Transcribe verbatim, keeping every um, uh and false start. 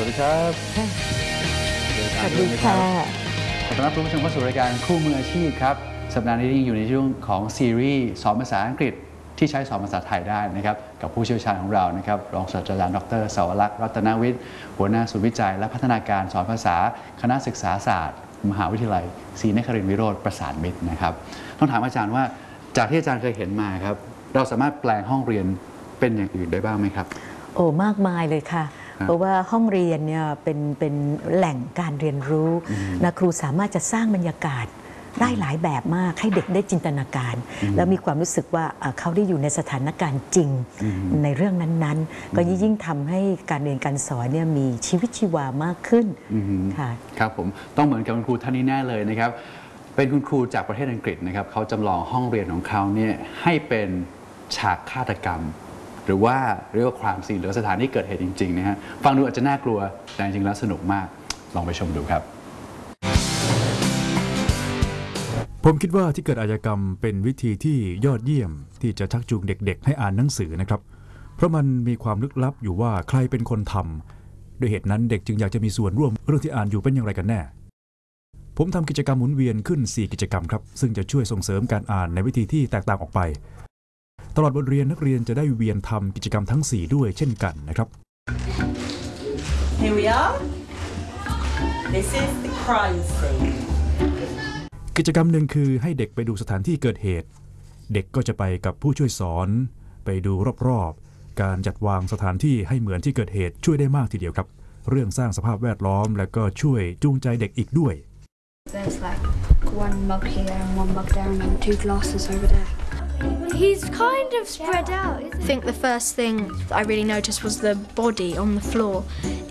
ดีครับสวัสดีค่ะขอต้อนรับคุณผู้ชมเข้าสู่รายการคู่มืออาชีพครับสัปดาห์นี้ยังอยู่ในช่วงของซีรีส์สอนภาษาอังกฤษที่ใช้สอนภาษาไทยได้นะครับกับผู้เชี่ยวชาญของเรานะครับรองศาสตราจารย์ดรสาวรักษ์รัตนวิทย์หัวหน้าศูนย์วิจัยและพัฒนาการสอนภาษาคณะศึกษาศาสตร์มหาวิทยาลัยศรีนครินทร์วิโรธประสานมิตรนะครับต้องถามอาจารย์ว่าจากที่อาจารย์เคยเห็นมาครับเราสามารถแปลงห้องเรียนเป็นอย่างอื่นได้บ้างไหมครับโอ้มากมายเลยค่ะเพราะว่าห้องเรียนเนี่ยเป็นเป็นแหล่งการเรียนรู้นะครูสามารถจะสร้างบรรยากาศได้หลายแบบมากให้เด็กได้จินตนาการแล้วมีความรู้สึกว่าเขาได้อยู่ในสถานการณ์จริงในเรื่องนั้นๆก็ยิ่งทำให้การเรียนการสอนเนี่ยมีชีวิตชีวามากขึ้นค่ะครับผมต้องเหมือนกับคุณครูท่านนี้แน่เลยนะครับเป็นคุณครูจากประเทศอังกฤษนะครับเขาจำลองห้องเรียนของเขาเนี่ยให้เป็นฉากฆาตกรรมหรือว่าเรียกว่าครามซีนหรือสถานที่เกิดเหตุจริงๆนะฮะฟังดูอาจจะน่ากลัวแต่จริงๆแล้วสนุกมากลองไปชมดูครับผมคิดว่าที่เกิดอาชญากรรมเป็นวิธีที่ยอดเยี่ยมที่จะชักจูงเด็กๆให้อ่านหนังสือนะครับเพราะมันมีความลึกลับอยู่ว่าใครเป็นคนทำด้วยเหตุนั้นเด็กจึงอยากจะมีส่วนร่วมเรื่องที่อ่านอยู่เป็นอย่างไรกันแน่ผมทำกิจกรรมหมุนเวียนขึ้นสี่กิจกรรมครับซึ่งจะช่วยส่งเสริมการอ่านในวิธีที่แตกต่างออกไปตลอดบทเรียนนักเรียนจะได้เวียนทำกิจกรรมทั้งสี่ด้วยเช่นกันนะครับ Here we are. This is the crime scene. กิจกรรมหนึ่งคือให้เด็กไปดูสถานที่เกิดเหตุเด็กก็จะไปกับผู้ช่วยสอนไปดูรอบๆการจัดวางสถานที่ให้เหมือนที่เกิดเหตุช่วยได้มากทีเดียวครับเรื่องสร้างสภาพแวดล้อมและก็ช่วยจูงใจเด็กอีกด้วย There's like one mug here and one mug there and then two glasses over there. He's kind of spread out. I think the first thing I really noticed was the body on the floor.